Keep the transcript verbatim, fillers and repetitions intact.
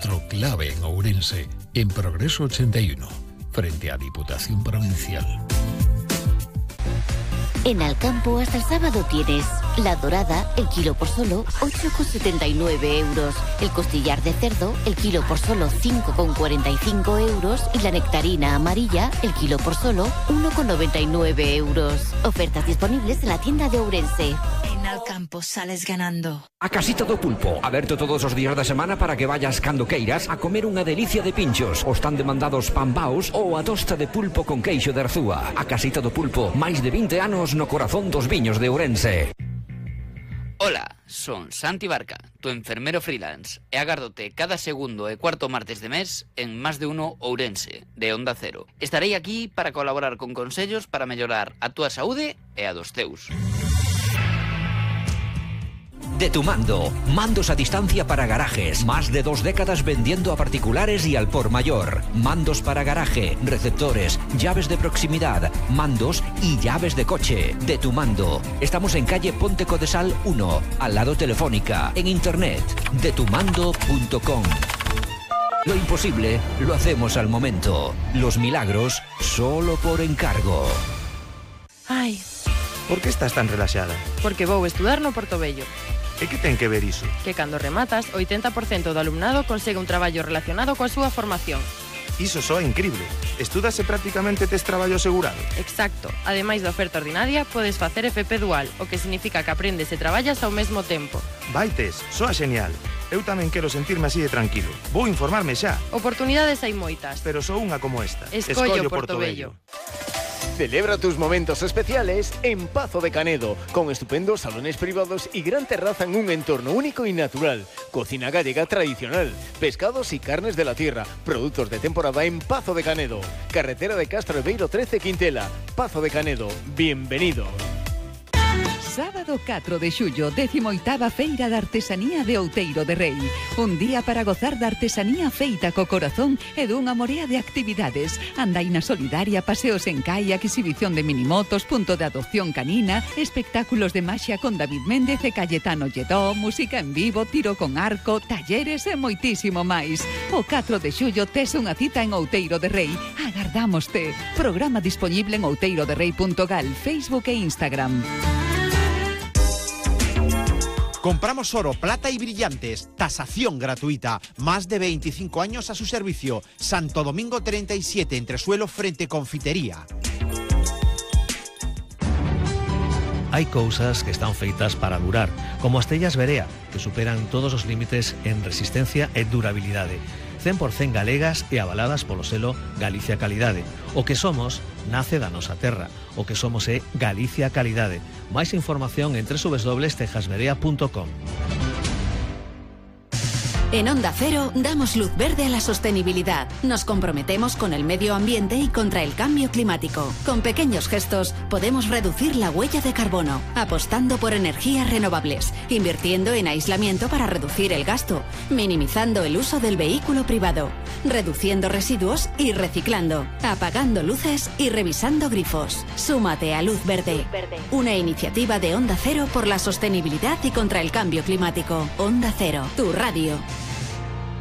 centro clave en Ourense, en Progreso ochenta y uno, frente a Diputación Provincial. En Alcampo hasta el sábado tienes la dorada, el kilo por solo ocho con setenta y nueve euros. El costillar de cerdo, el kilo por solo cinco con cuarenta y cinco euros. Y la nectarina amarilla, el kilo por solo uno con noventa y nueve euros. Ofertas disponibles en la tienda de Ourense. En Alcampo sales ganando. A Casita do Pulpo, aberto todos os días da semana para que vayas cando queiras a comer unha delicia de pinchos. Os tan demandados pambaos ou a tosta de pulpo con queixo de Arzúa. A Casita do Pulpo, máis de vinte anos no corazón dos viños de Ourense. Hola, son Santi Barca, tu enfermero freelance, e agárdote cada segundo e cuarto martes de mes en Más de Uno Ourense, de Onda Cero. Estarei aquí para colaborar con consellos para mellorar a túa saúde e a dos teus. De tu mando, mandos a distancia para garajes, más de dos décadas vendiendo a particulares y al por mayor. Mandos para garaje, receptores, llaves de proximidad, mandos y llaves de coche. De tu mando. Estamos en calle Ponte Codesal uno, al lado Telefónica, en internet, de tu mando punto com. Lo imposible lo hacemos al momento. Los milagros solo por encargo. Ai, por que estás tan relaxada? porque vou estudar no Portobello. E que ten que ver iso? Que cando rematas, oitenta por cento do alumnado consegue un traballo relacionado coa súa formación. Iso soa increíble. Estúdase prácticamente tes traballo asegurado. Exacto. Ademais da oferta ordinaria, podes facer F P dual, o que significa que aprendes e traballas ao mesmo tempo. Vaites, soa genial. Eu tamén quero sentirme así de tranquilo. Vou informarme xa. Oportunidades hai moitas. Pero só unha como esta. Escollo Portobello. Celebra tus momentos especiales en Pazo de Canedo, con estupendos salones privados y gran terraza en un entorno único y natural. Cocina gallega tradicional, pescados y carnes de la tierra, productos de temporada en Pazo de Canedo. Carretera de Castro Ebeiro trece Quintela. Pazo de Canedo, bienvenido. Sábado catro de xullo, décimo oitava Feira de Artesanía de Outeiro de Rei. Un día para gozar da artesanía feita co corazón e dunha morea de actividades. Andaina solidaria, paseos en kayak, exhibición de minimotos, punto de adopción canina, espectáculos de maxia con David Méndez e Cayetano Lledó, música en vivo, tiro con arco, talleres e moitísimo máis. O catro de xullo tes unha cita en Outeiro de Rei. Agardámoste. Programa disponible en outeiro de rei punto gal, Facebook e Instagram. Compramos oro, plata y brillantes. Tasación gratuita. Más de veinticinco años a su servicio. Santo Domingo treinta y siete, entresuelo frente Confitería. Hai cousas que están feitas para durar, como as tellas Berea, que superan todos os límites en resistencia e durabilidade. cen por cento galegas e avaladas polo selo Galicia Calidade. O que somos nace da nosa terra. O que somos é Galicia Calidade. Máis información en doble u doble u doble u punto tejas berea punto com. En Onda Cero damos luz verde a la sostenibilidad. Nos comprometemos con el medio ambiente y contra el cambio climático. Con pequeños gestos podemos reducir la huella de carbono, apostando por energías renovables, invirtiendo en aislamiento para reducir el gasto, minimizando el uso del vehículo privado, reduciendo residuos y reciclando, apagando luces y revisando grifos. Súmate a Luz Verde, una iniciativa de Onda Cero por la sostenibilidad y contra el cambio climático. Onda Cero, tu radio.